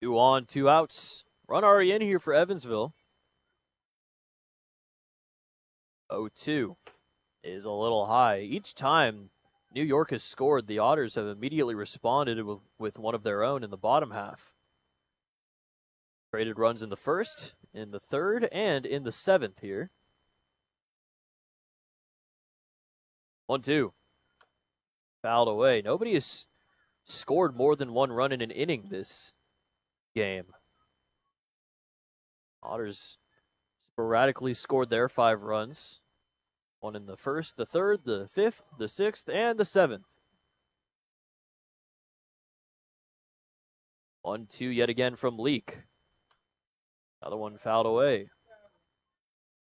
2 on, 2 outs. Run already in here for Evansville. 0-2 is a little high. Each time New York has scored, the Otters have immediately responded with one of their own in the bottom half. Traded runs in the first, in the third, and in the seventh here. 1-2. Fouled away. Nobody has scored more than one run in an inning this game. Otters sporadically scored their 5 runs. One in the first, the third, the fifth, the sixth, and the seventh. 1-2 yet again from Leak. Another one fouled away.